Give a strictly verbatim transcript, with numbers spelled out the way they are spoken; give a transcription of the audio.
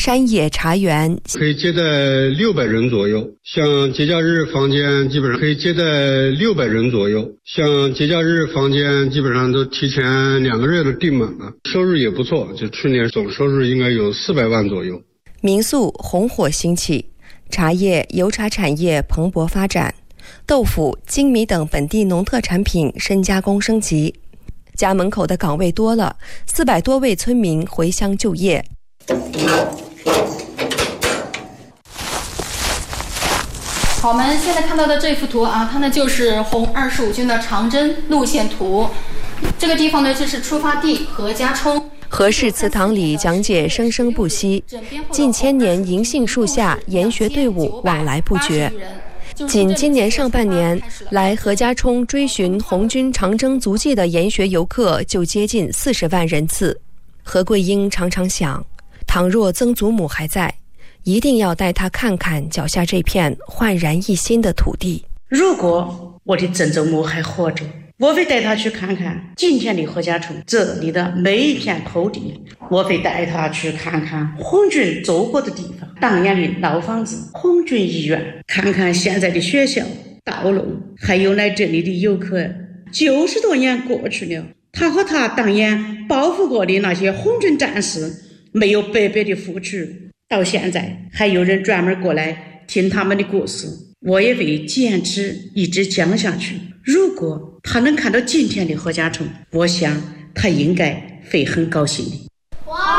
山野茶园， 可以接待六百人左右。像节假日房间基本上可以接待六百人左右。像节假日房间基本上都提前两个月的订满了，收入也不错，就去年总收入应该有四百万左右。 民宿红火兴起，茶叶、油茶产业蓬勃发展，豆腐、精米等本地农特产品深加工升级。家门口的岗位多了，四百多位村民回乡就业。 好，我们现在看到的这幅图啊，它呢就是红二十五军的长征路线图。这个地方呢，这是出发地何家冲。 何氏祠堂里讲解生生不息，近千年银杏树下研学队伍往来不绝。仅今年上半年，来何家冲追寻红军长征足迹的研学游客就接近四十万人次。何桂英常常想，倘若曾祖母还在，一定要带她看看脚下这片焕然一新的土地。 如果我的曾祖母还活着，我会带她去看看今天的何家冲这里的每一片土地，我会带她去看看红军走过的地方，当年的老房子、红军医院，看看现在的学校、道路，还有来这里的游客。九十多年过去了，他和他当年保护过的那些红军战士没有白白的付出，到现在还有人专门过来听他们的故事，我也会坚持一直讲下去。如果他能看到今天的何家冲，我想他应该会很高兴的。